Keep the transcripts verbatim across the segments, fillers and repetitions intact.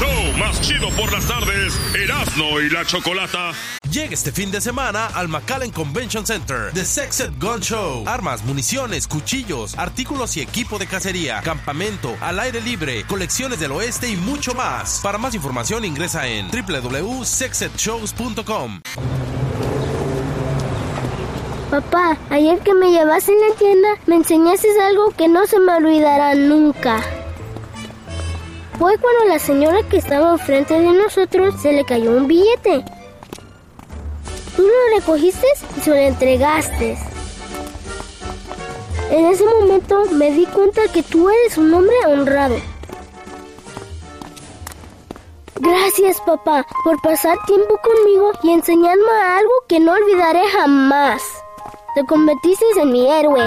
show más chido por las tardes, Erasmo y la Chocolata. Llega este fin de semana al McAllen Convention Center, The Sexed Gun Show. Armas, municiones, cuchillos, artículos y equipo de cacería, campamento, al aire libre, colecciones del oeste y mucho más. Para más información ingresa en doble u doble u doble u punto sexed shows punto com. Papá, ayer que me llevaste en la tienda, me enseñaste algo que no se me olvidará nunca. Fue cuando la señora que estaba enfrente de nosotros se le cayó un billete. Tú lo recogiste y se lo entregaste. En ese momento me di cuenta que tú eres un hombre honrado. Gracias, papá, por pasar tiempo conmigo y enseñarme algo que no olvidaré jamás. Te convertiste en mi héroe.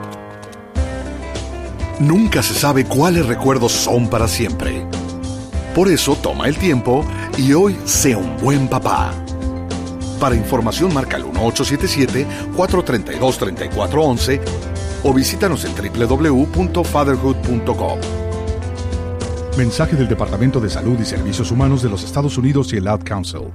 Nunca se sabe cuáles recuerdos son para siempre. Por eso toma el tiempo y hoy sé un buen papá. Para información marca el uno ocho siete siete, cuatro tres dos, tres cuatro uno uno o visítanos en doble u doble u doble u punto fatherhood punto com. Mensaje del Departamento de Salud y Servicios Humanos de los Estados Unidos y el Ad Council.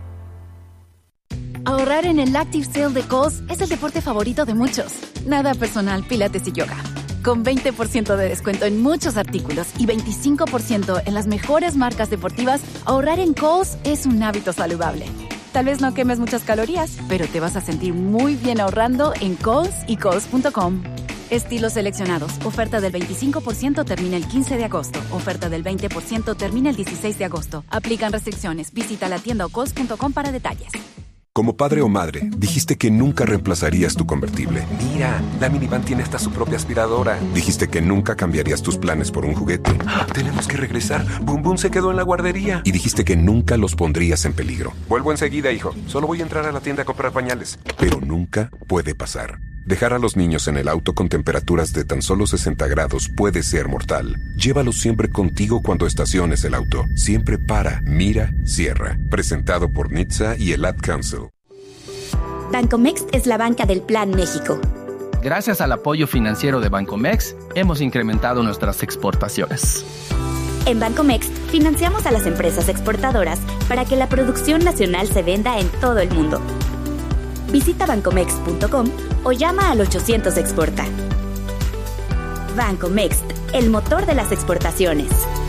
Ahorrar en el Active Sale de Kohl's es el deporte favorito de muchos. Nada personal, pilates y yoga. Con veinte por ciento de descuento en muchos artículos y veinticinco por ciento en las mejores marcas deportivas, ahorrar en Kohl's es un hábito saludable. Tal vez no quemes muchas calorías, pero te vas a sentir muy bien ahorrando en Kohl's y Kohl's punto com. Estilos seleccionados. Oferta del veinticinco por ciento termina el quince de agosto. Oferta del veinte por ciento termina el dieciséis de agosto. Aplican restricciones. Visita la tienda o kohls punto com para detalles. Como padre o madre, dijiste que nunca reemplazarías tu convertible. Mira, la minivan tiene hasta su propia aspiradora. Dijiste que nunca cambiarías tus planes por un juguete. Tenemos que regresar. Boom Boom se quedó en la guardería. Y dijiste que nunca los pondrías en peligro. Vuelvo enseguida, hijo. Solo voy a entrar a la tienda a comprar pañales. Pero nunca puede pasar. Dejar a los niños en el auto con temperaturas de tan solo sesenta grados puede ser mortal. Llévalos siempre contigo cuando estaciones el auto. Siempre para, mira, cierra. Presentado por N H T S A y el Ad Council. Bancomext es la banca del Plan México. Gracias al apoyo financiero de Bancomext, hemos incrementado nuestras exportaciones. En Bancomext, financiamos a las empresas exportadoras para que la producción nacional se venda en todo el mundo. Visita bancomext punto com o llama al ochocientos exporta. Bancomext, el motor de las exportaciones.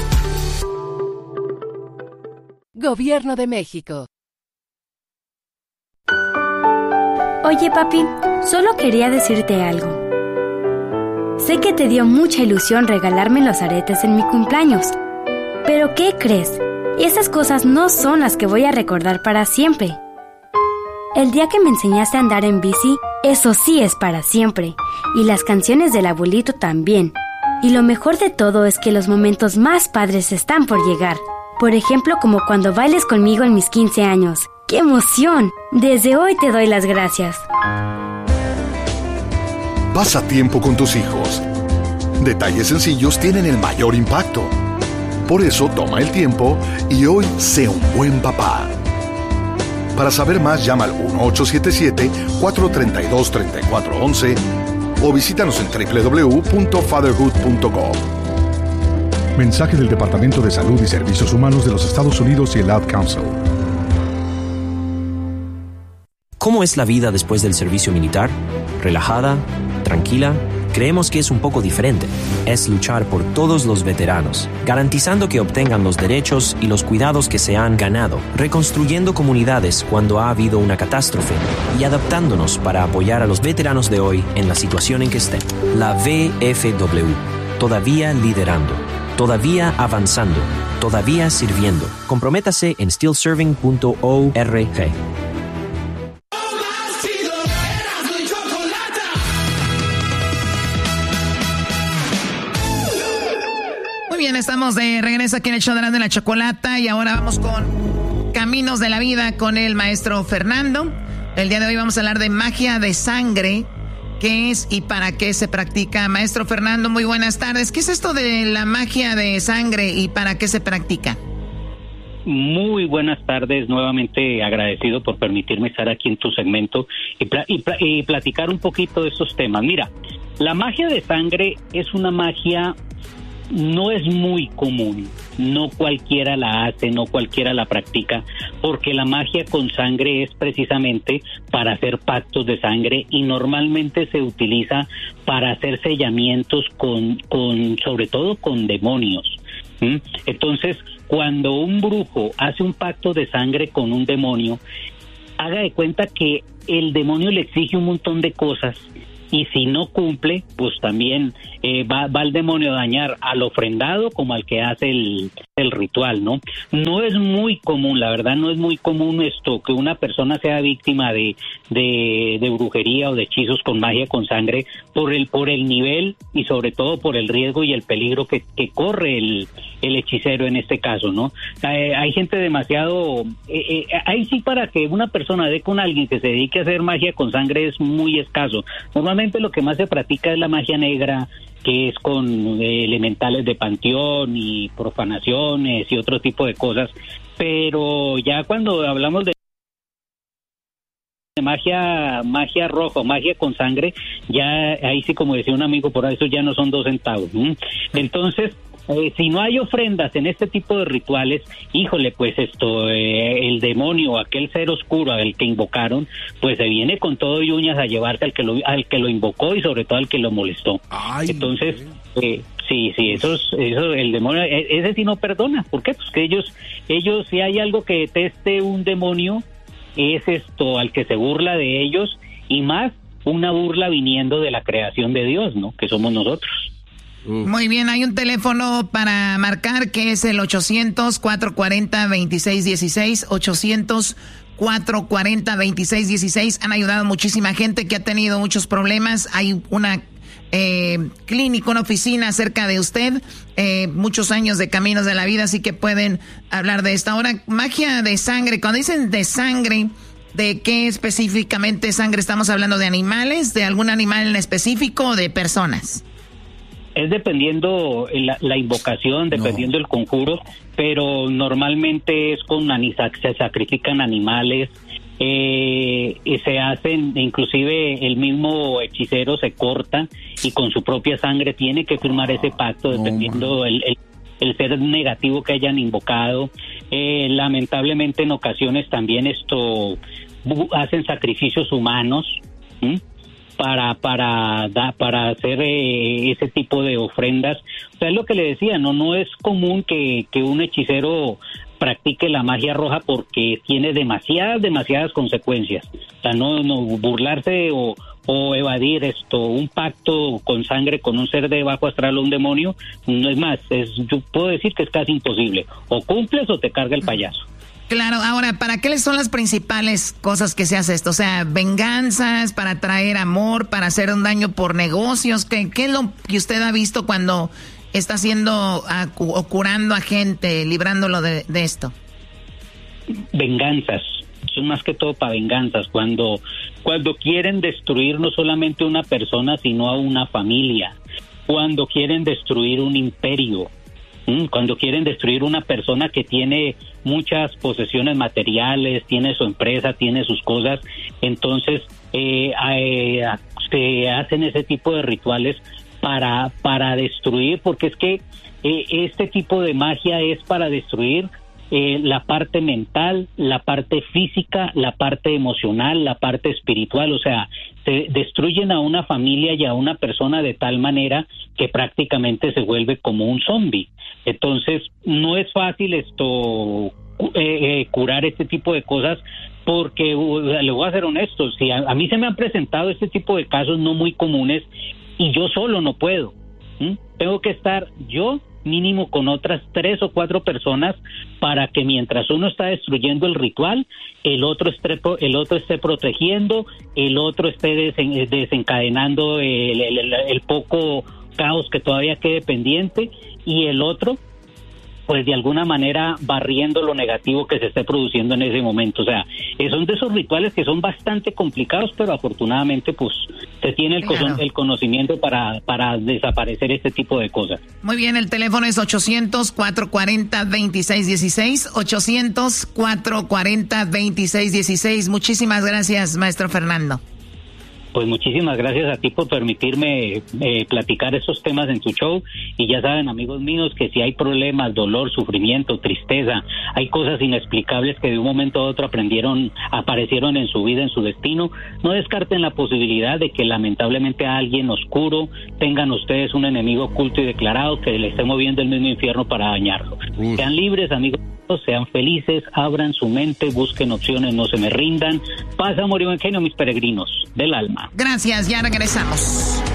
Gobierno de México. Oye, papi, solo quería decirte algo. Sé que te dio mucha ilusión regalarme los aretes en mi cumpleaños. Pero ¿qué crees? Esas cosas no son las que voy a recordar para siempre. El día que me enseñaste a andar en bici, eso sí es para siempre. Y las canciones del abuelito también. Y lo mejor de todo es que los momentos más padres están por llegar. Por ejemplo, como cuando bailes conmigo en mis quince años. ¡Qué emoción! Desde hoy te doy las gracias. Pasa tiempo con tus hijos. Detalles sencillos tienen el mayor impacto. Por eso toma el tiempo y hoy sé un buen papá. Para saber más, llama al uno ocho siete siete, cuatro tres dos, tres cuatro uno uno o visítanos en doble u doble u doble u punto fatherhood punto com. Mensaje del Departamento de Salud y Servicios Humanos de los Estados Unidos y el Ad Council. ¿Cómo es la vida después del servicio militar? ¿Relajada? ¿Tranquila? Creemos que es un poco diferente. Es luchar por todos los veteranos, garantizando que obtengan los derechos y los cuidados que se han ganado, reconstruyendo comunidades cuando ha habido una catástrofe y adaptándonos para apoyar a los veteranos de hoy en la situación en que estén. La V F W, todavía liderando, todavía avanzando, todavía sirviendo. Comprométase en still serving punto org. Muy bien, estamos de regreso aquí en el show de Erasmo y la Chocolata y ahora vamos con Caminos de la Vida con el maestro Fernando. El día de hoy vamos a hablar de magia de sangre, qué es y para qué se practica. Maestro Fernando, muy buenas tardes. ¿Qué es esto de la magia de sangre y para qué se practica? Muy buenas tardes, nuevamente agradecido por permitirme estar aquí en tu segmento y, pl- y, pl- y platicar un poquito de estos temas. Mira, la magia de sangre es una magia, no es muy común, no cualquiera la hace, no cualquiera la practica, porque la magia con sangre es precisamente para hacer pactos de sangre y normalmente se utiliza para hacer sellamientos con, con sobre todo con demonios. ¿Mm? Entonces, cuando un brujo hace un pacto de sangre con un demonio, haga de cuenta que el demonio le exige un montón de cosas y si no cumple, pues también eh, va, va el demonio a dañar al ofrendado como al que hace el, el ritual, ¿no? No es muy común, la verdad, no es muy común esto, que una persona sea víctima de, de, de brujería o de hechizos con magia con sangre por el, por el nivel y sobre todo por el riesgo y el peligro que, que corre el, el hechicero en este caso, ¿no? Eh, hay gente demasiado... Eh, eh, ahí sí, para que una persona dé con alguien que se dedique a hacer magia con sangre es muy escaso. Normalmente lo que más se practica es la magia negra, que es con eh, elementales de panteón y profanaciones y otro tipo de cosas, pero ya cuando hablamos de de magia magia roja, magia con sangre, ya ahí sí, como decía un amigo por ahí, eso ya no son dos centavos. ¿eh? Entonces, Eh, si no hay ofrendas en este tipo de rituales, híjole, pues esto, eh, el demonio, aquel ser oscuro al que invocaron, pues se viene con todo y uñas a llevarse al que lo, al que lo invocó y sobre todo al que lo molestó. Ay, entonces, eh, sí, sí, eso, es, eso, el demonio, ese sí no perdona. ¿Por qué? Pues que ellos, ellos, si hay algo que deteste un demonio, es esto, al que se burla de ellos, y más una burla viniendo de la creación de Dios, ¿no? Que somos nosotros. Muy bien, hay un teléfono para marcar que es el ochocientos, cuatrocientos cuarenta, veintiséis dieciséis, ochocientos, cuatrocientos cuarenta, veintiséis dieciséis. Han ayudado muchísima gente que ha tenido muchos problemas. Hay una eh, clínica, una oficina cerca de usted, eh, muchos años de Caminos de la Vida, así que pueden hablar de esta. Ahora, magia de sangre, cuando dicen de sangre, ¿de qué específicamente sangre estamos hablando? ¿De animales? ¿De algún animal en específico o de personas? Es dependiendo la, la invocación, dependiendo no. el conjuro, pero normalmente es con anisac, se sacrifican animales, eh, y se hacen, inclusive el mismo hechicero se corta y con su propia sangre tiene que firmar ese pacto, dependiendo no, el, el, el ser negativo que hayan invocado. Eh, lamentablemente en ocasiones también esto hacen sacrificios humanos, ¿sí? para para da, para hacer eh, ese tipo de ofrendas. O sea, es lo que le decía, no no es común que, que un hechicero practique la magia roja porque tiene demasiadas, demasiadas consecuencias. O sea, no, no burlarse o, o evadir esto, un pacto con sangre con un ser de bajo astral o un demonio, no es más, es, yo puedo decir que es casi imposible. O cumples o te carga el payaso. Claro, ahora, ¿para qué son las principales cosas que se hace esto? O sea, venganzas, para traer amor, para hacer un daño por negocios. ¿Qué, qué es lo que usted ha visto cuando está haciendo a, o curando a gente, librándolo de, de esto? Venganzas, son más que todo para venganzas. Cuando, cuando quieren destruir no solamente una persona, sino a una familia. Cuando quieren destruir un imperio. Cuando quieren destruir una persona que tiene muchas posesiones materiales, tiene su empresa, tiene sus cosas, entonces eh, eh, se hacen ese tipo de rituales para, para destruir, porque es que eh, este tipo de magia es para destruir eh, la parte mental, la parte física, la parte emocional, la parte espiritual. O sea, se destruyen a una familia y a una persona de tal manera que prácticamente se vuelve como un zombie. Entonces, no es fácil esto eh, eh, curar este tipo de cosas, porque uh, le voy a ser honesto, si a, a mí se me han presentado este tipo de casos no muy comunes y yo solo no puedo. ¿Mm? Tengo que estar yo mínimo con otras tres o cuatro personas para que mientras uno está destruyendo el ritual, el otro esté, el otro esté protegiendo, el otro esté desen, desencadenando el, el, el, el poco caos que todavía quede pendiente, y el otro pues de alguna manera barriendo lo negativo que se esté produciendo en ese momento. O sea, son de esos rituales que son bastante complicados, pero afortunadamente pues se tiene el, claro. el conocimiento para, para desaparecer este tipo de cosas. Muy bien, el teléfono es ochocientos, cuatrocientos cuarenta, veintiséis dieciséis, ochocientos, cuatrocientos cuarenta, veintiséis dieciséis. Muchísimas gracias, maestro Fernando. Pues muchísimas gracias a ti por permitirme eh, platicar estos temas en tu show. Y ya saben, amigos míos, que si hay problemas, dolor, sufrimiento, tristeza, hay cosas inexplicables que de un momento a otro aprendieron, aparecieron en su vida, en su destino, no descarten la posibilidad de que lamentablemente a alguien oscuro tengan ustedes un enemigo oculto y declarado que le esté moviendo el mismo infierno para dañarlo. Uf. Sean libres, amigos. Sean felices, abran su mente, busquen opciones, no se me rindan. Paz, amor y buen genio, mis peregrinos del alma. Gracias, ya regresamos.